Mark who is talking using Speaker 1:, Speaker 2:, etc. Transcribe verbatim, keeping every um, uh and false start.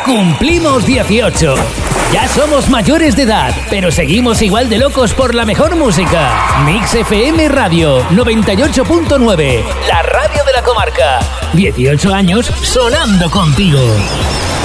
Speaker 1: cumplimos dieciocho. Ya somos mayores de edad, pero seguimos igual de locos por la mejor música. Mix F M Radio noventa y ocho punto nueve, la radio de la comarca. dieciocho años sonando contigo.